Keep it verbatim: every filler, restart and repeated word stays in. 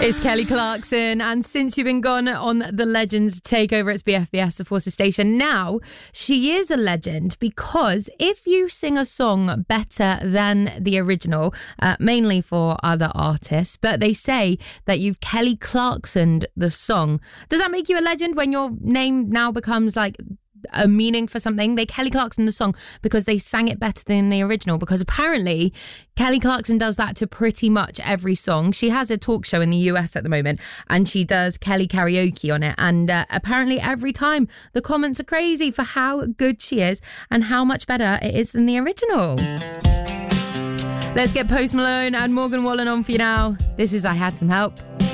It's Kelly Clarkson, and Since You've Been Gone on the Legends Takeover, it's B F B S, the Forces Station. Now, she is a legend because if you sing a song better than the original, uh, mainly for other artists, but they say that you've Kelly Clarksoned the song. Does that make you a legend when your name now becomes like a meaning for something? They Kelly Clarkson the song because they sang it better than the original, because apparently Kelly Clarkson does that to pretty much every song. She has a talk show in the U S at the moment and she does Kelly karaoke on it, and uh, apparently every time the comments are crazy for how good she is and how much better it is than the original. Let's get Post Malone and Morgan Wallen on for you now. This is I Had Some Help.